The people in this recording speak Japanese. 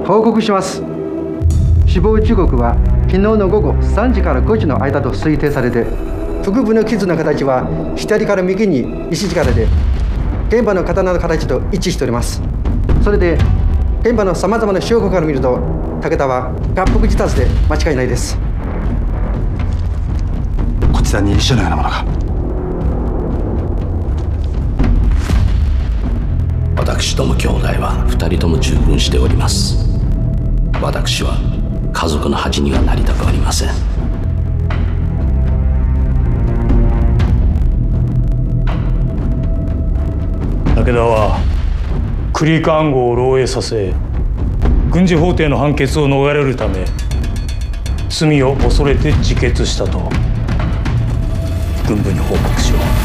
報告します。死亡時刻は昨日の午後3時から5時の間と推定されて、腹部の傷の形は左から右に石力で、現場の刀の形と一致しております。それで現場のさまざまな証拠から見ると、武田は脱腹自殺で間違いないです。 こちらに遺書のようなものが。 私ども兄弟は2人とも従軍しております。私は家族の恥にはなりたくありません。 武田は栗川暗号を漏洩させ、軍事法廷の判決を逃れるため罪を恐れて自決したと軍部に報告しよう。